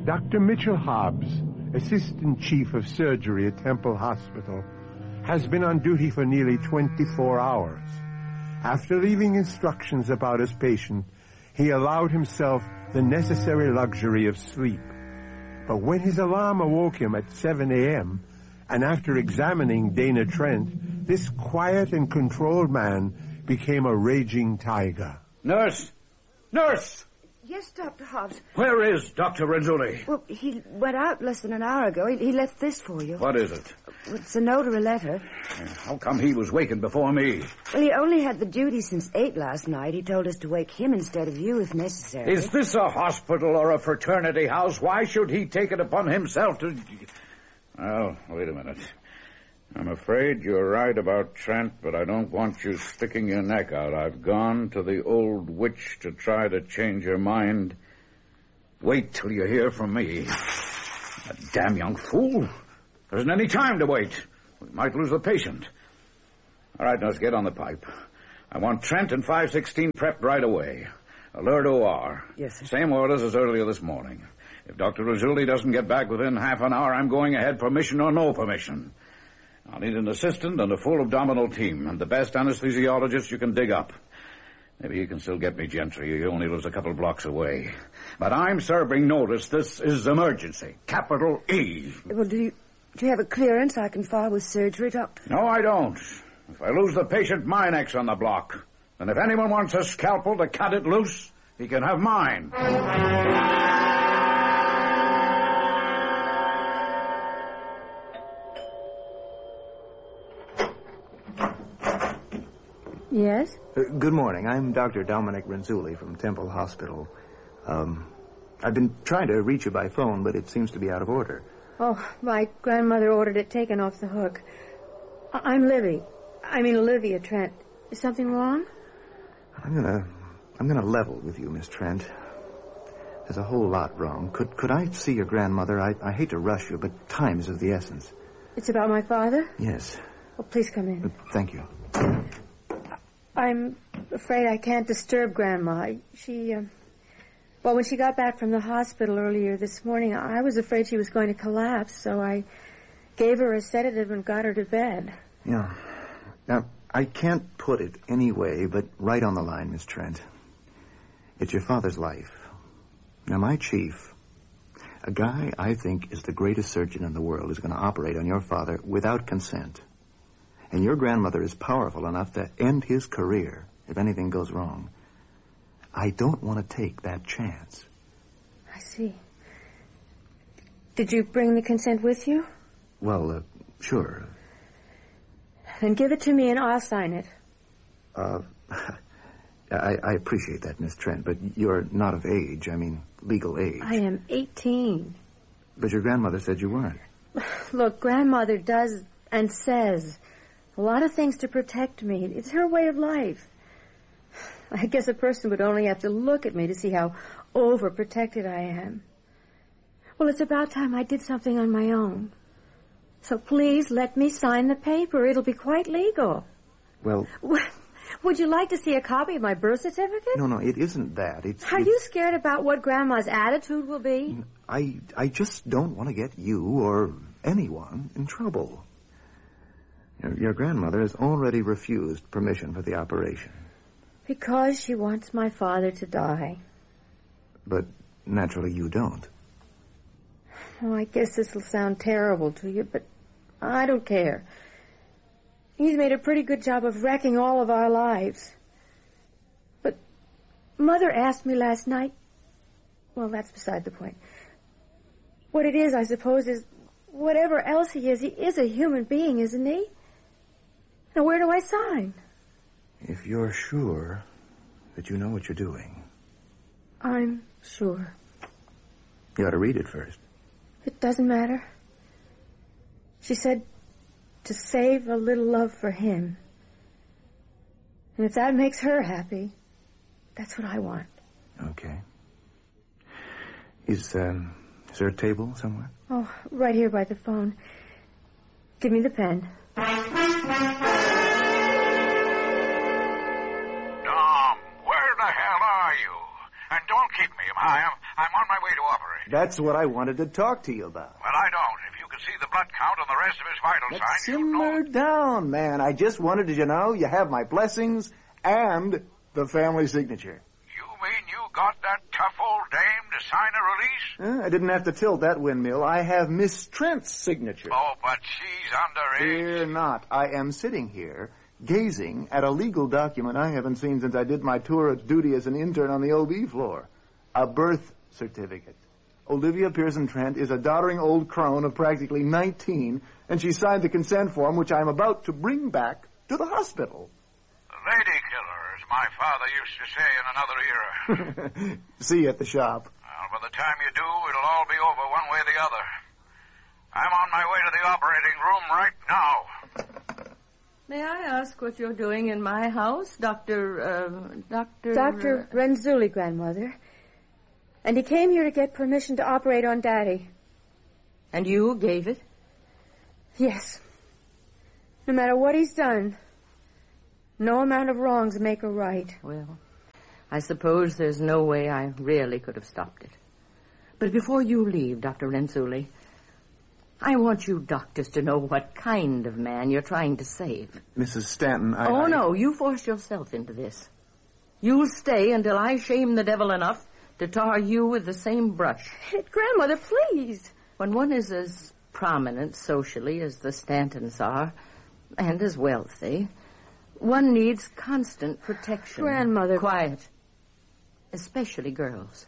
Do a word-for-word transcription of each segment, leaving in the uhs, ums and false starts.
Doctor Mitchell Hobbs, Assistant Chief of Surgery at Temple Hospital, has been on duty for nearly twenty-four hours. After leaving instructions about his patient, he allowed himself the necessary luxury of sleep. But when his alarm awoke him at seven a.m., and after examining Dana Trent, this quiet and controlled man became a raging tiger. Nurse! Nurse! Yes, Doctor Hobbs. Where is Doctor Renzulli? Well, he went out less than an hour ago. He, he left this for you. What is it? It's a note or a letter. How come he was wakened before me? Well, he only had the duty since eight last night. He told us to wake him instead of you if necessary. Is this a hospital or a fraternity house? Why should he take it upon himself to... Well, wait a minute. I'm afraid you're right about Trent, but I don't want you sticking your neck out. I've gone to the old witch to try to change her mind. Wait till you hear from me. That damn young fool. There isn't any time to wait. We might lose the patient. All right, nurse, get on the pipe. I want Trent and five sixteen prepped right away. Alert O R. Yes, sir. Same orders as earlier this morning. If Doctor Renzulli doesn't get back within half an hour, I'm going ahead, permission or no permission. I'll need an assistant and a full abdominal team, and the best anesthesiologist you can dig up. Maybe you can still get me Gentry. He only lives a couple blocks away. But I'm serving notice. This is emergency. Capital E. Well, do you, do you have a clearance I can file with surgery, Doctor? No, I don't. If I lose the patient, my neck's on the block. And if anyone wants a scalpel to cut it loose, he can have mine. Yes? Uh, good morning. I'm Doctor Dominic Renzulli from Temple Hospital. Um, I've been trying to reach you by phone, but it seems to be out of order. Oh, my grandmother ordered it taken off the hook. I- I'm Livy. I mean Olivia Trent. Is something wrong? I'm gonna... I'm gonna level with you, Miss Trent. There's a whole lot wrong. Could could I see your grandmother? I, I hate to rush you, but time is of the essence. It's about my father? Yes. Oh, please come in. Uh, thank you. I'm afraid I can't disturb Grandma. She, uh, well, when she got back from the hospital earlier this morning, I was afraid she was going to collapse, so I gave her a sedative and got her to bed. Yeah. Now, I can't put it any way but right on the line, Miss Trent. It's your father's life. Now, my chief, a guy I think is the greatest surgeon in the world, is going to operate on your father without consent. And your grandmother is powerful enough to end his career if anything goes wrong. I don't want to take that chance. I see. Did you bring the consent with you? Well, uh, sure. Then give it to me and I'll sign it. Uh, I, I appreciate that, Miss Trent, but you're not of age. I mean, legal age. I am eighteen. But your grandmother said you weren't. Look, Grandmother does and says a lot of things to protect me. It's her way of life. I guess a person would only have to look at me to see how overprotected I am. Well, it's about time I did something on my own. So please let me sign the paper. It'll be quite legal. Well... Would you like to see a copy of my birth certificate? No, no, it isn't that. It's... Are it's... you scared about what Grandma's attitude will be? I, I just don't want to get you or anyone in trouble. Your, your grandmother has already refused permission for the operation. Because she wants my father to die. But naturally you don't. Oh, I guess this will sound terrible to you, but I don't care. He's made a pretty good job of wrecking all of our lives. But Mother asked me last night... Well, that's beside the point. What it is, I suppose, is whatever else he is, he is a human being, isn't he? Now, where do I sign? If you're sure that you know what you're doing. I'm sure. You ought to read it first. It doesn't matter. She said to save a little love for him. And if that makes her happy, that's what I want. Okay. Is, um, is there a table somewhere? Oh, right here by the phone. Give me the pen. Dom, where the hell are you? And don't keep me. I'm, I'm on my way way to operate. That's what I wanted to talk to you about. Well, I don't. If you could see the blood count and the rest of his vital Let's signs, you'd simmer know. down, man. I just wanted to, you know, you have my blessings and the family signature. You mean you got that tough old dame to sign a release? Uh, I didn't have to tilt that windmill. I have Miss Trent's signature. Oh, but she's underage. Fear not. I am sitting here gazing at a legal document I haven't seen since I did my tour of duty as an intern on the O B floor. A birth certificate. Olivia Pearson Trent is a doddering old crone of practically nineteen, and she signed the consent form, which I'm about to bring back to the hospital. Lady killer, as my father used to say in another era. See you at the shop. Well, by the time you do, it'll all be over one way or the other. I'm on my way to the operating room right now. May I ask what you're doing in my house, Doctor, uh, Doctor... Doctor Renzulli, Grandmother. And he came here to get permission to operate on Daddy. And you gave it? Yes. No matter what he's done, no amount of wrongs make a right. Well, I suppose there's no way I really could have stopped it. But before you leave, Doctor Renzulli, I want you doctors to know what kind of man you're trying to save. Missus Stanton, I... Oh, I... no, you forced yourself into this. You'll stay until I shame the devil enough to tar you with the same brush. Grandmother, please. When one is as prominent socially as the Stantons are, and as wealthy, one needs constant protection. Grandmother... Quiet. Especially girls.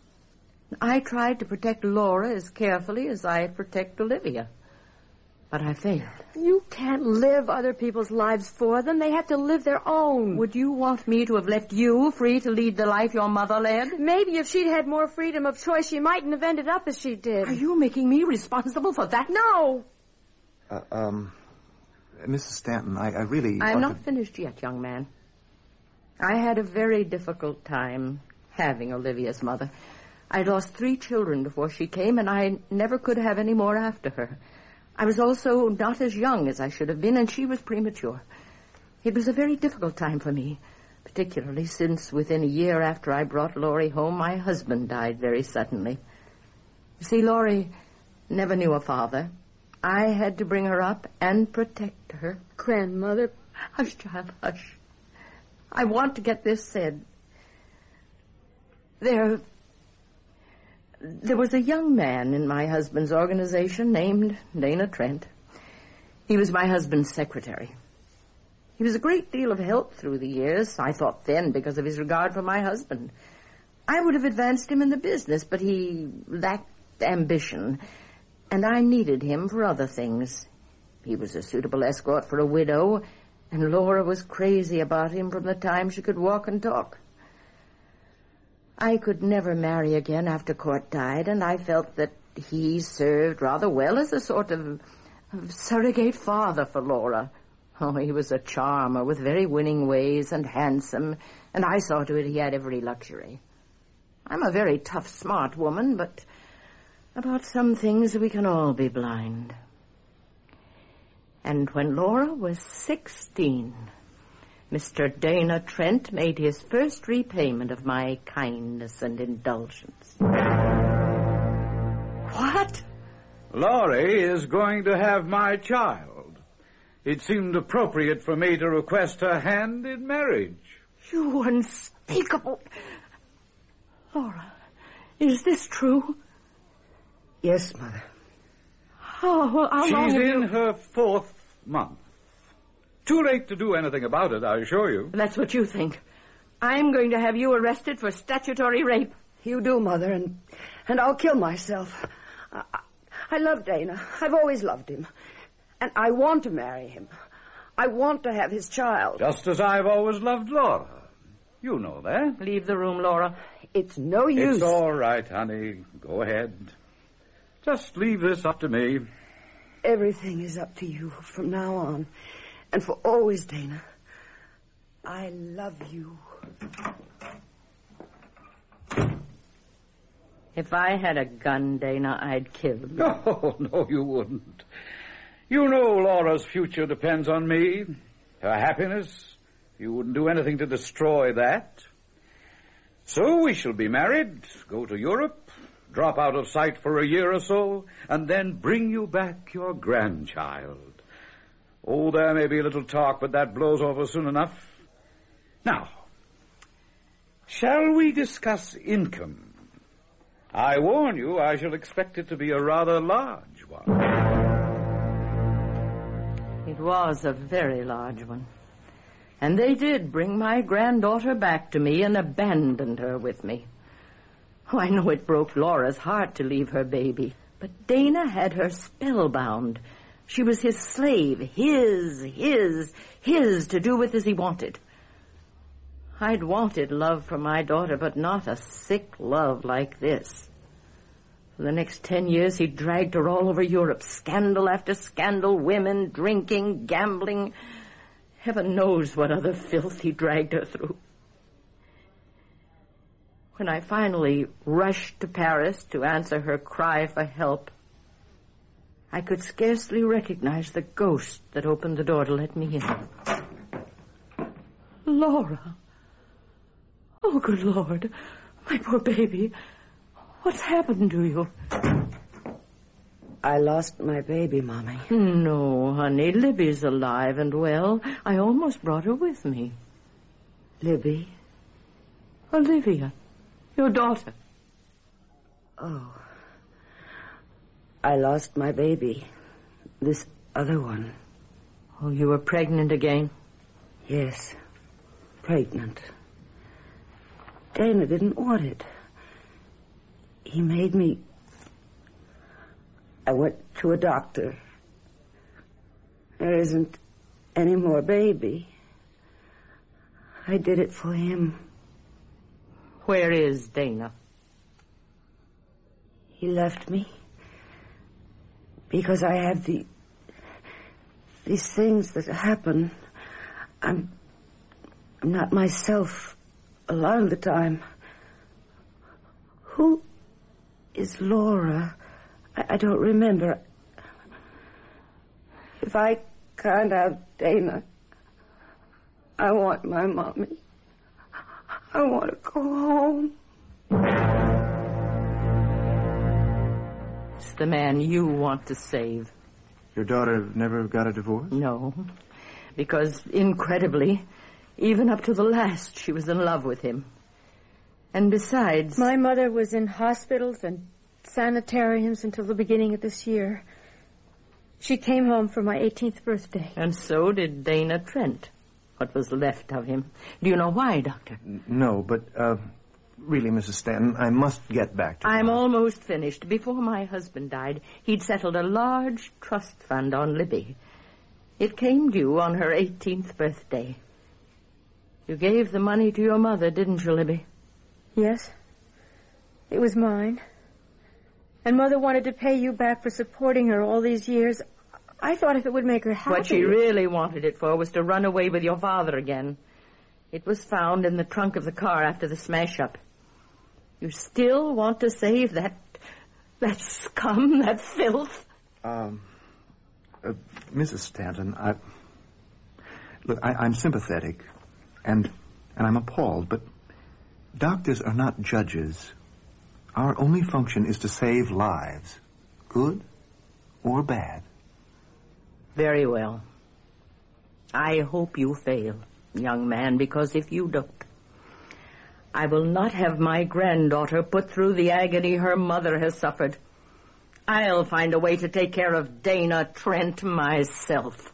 I tried to protect Laura as carefully as I protect Olivia. But I failed. You can't live other people's lives for them. They have to live their own. Would you want me to have left you free to lead the life your mother led? Maybe if she'd had more freedom of choice, she mightn't have ended up as she did. Are you making me responsible for that? No. Uh, um, Missus Stanton, I, I really... I'm not to... finished yet, young man. I had a very difficult time having Olivia's mother. I lost three children before she came, and I never could have any more after her. I was also not as young as I should have been, and she was premature. It was a very difficult time for me, particularly since within a year after I brought Laurie home, my husband died very suddenly. You see, Laurie never knew a father. I had to bring her up and protect her. Grandmother... Hush, child, hush. I want to get this said. There... There was a young man in my husband's organization named Dana Trent. He was my husband's secretary. He was a great deal of help through the years, I thought then, because of his regard for my husband. I would have advanced him in the business, but he lacked ambition, and I needed him for other things. He was a suitable escort for a widow, and Laura was crazy about him from the time she could walk and talk. I could never marry again after Court died, and I felt that he served rather well as a sort of, of surrogate father for Laura. Oh, he was a charmer with very winning ways and handsome, and I saw to it he had every luxury. I'm a very tough, smart woman, but about some things we can all be blind. And when Laura was sixteen... Mister Dana Trent made his first repayment of my kindness and indulgence. What? Laurie is going to have my child. It seemed appropriate for me to request her hand in marriage. You unspeakable... Laura, is this true? Yes, Mother. Oh, well, how long She's have in you... her fourth month. Too late to do anything about it, I assure you. That's what you think. I'm going to have you arrested for statutory rape. You do, Mother, and and I'll kill myself. I, I, I love Dana. I've always loved him. And I want to marry him. I want to have his child. Just as I've always loved Laura. You know that. Leave the room, Laura. It's no use. It's all right, honey. Go ahead. Just leave this up to me. Everything is up to you from now on. And for always, Dana. I love you. If I had a gun, Dana, I'd kill you. No, no, you wouldn't. You know Laura's future depends on me. Her happiness. You wouldn't do anything to destroy that. So we shall be married, go to Europe, drop out of sight for a year or so, and then bring you back your grandchild. Oh, there may be a little talk, but that blows over soon enough. Now, shall we discuss income? I warn you, I shall expect it to be a rather large one. It was a very large one. And they did bring my granddaughter back to me and abandoned her with me. Oh, I know it broke Laura's heart to leave her baby, but Dana had her spellbound. She was his slave, his, his, his, to do with as he wanted. I'd wanted love for my daughter, but not a sick love like this. For the next ten years, he dragged her all over Europe, scandal after scandal, women, drinking, gambling. Heaven knows what other filth he dragged her through. When I finally rushed to Paris to answer her cry for help, I could scarcely recognize the ghost that opened the door to let me in. Laura. Oh, good Lord. My poor baby. What's happened to you? I lost my baby, Mommy. No, honey. Libby's alive and well. I almost brought her with me. Libby? Olivia, your daughter. Oh. I lost my baby. This other one. Oh, you were pregnant again? Yes. Pregnant. Dana didn't want it. He made me... I went to a doctor. There isn't any more baby. I did it for him. Where is Dana? He left me because I have the these things that happen. I'm, I'm not myself a lot of the time. Who is Laura? I, I don't remember. If I can't have Dana, I want my mommy. I want to go home. It's the man you want to save. Your daughter never got a divorce? No, because incredibly, even up to the last, she was in love with him. And besides... My mother was in hospitals and sanitariums until the beginning of this year. She came home for my eighteenth birthday. And so did Dana Trent, what was left of him. Do you know why, Doctor? No, but, uh, really, Missus Stanton, I must get back to I'm Mom. almost finished. Before my husband died, he'd settled a large trust fund on Libby. It came due on her eighteenth birthday. You gave the money to your mother, didn't you, Libby? Yes. It was mine. And Mother wanted to pay you back for supporting her all these years. I thought if it would make her happy... What she really wanted it for was to run away with your father again. It was found in the trunk of the car after the smash-up. You still want to save that... that scum, that filth? Um, uh, Missus Stanton, I... Look, I, I'm sympathetic, and and I'm appalled, but doctors are not judges. Our only function is to save lives, good or bad. Very well. I hope you fail, young man, because if you don't, I will not have my granddaughter put through the agony her mother has suffered. I'll find a way to take care of Dana Trent myself.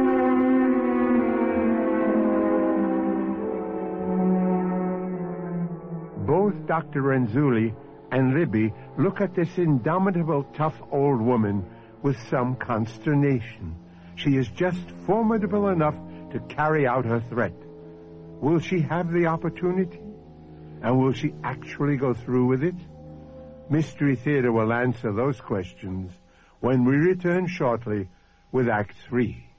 Both Doctor Renzulli and Libby look at this indomitable, tough old woman with some consternation. She is just formidable enough to carry out her threat. Will she have the opportunity? And will she actually go through with it? Mystery Theater will answer those questions when we return shortly with Act Three.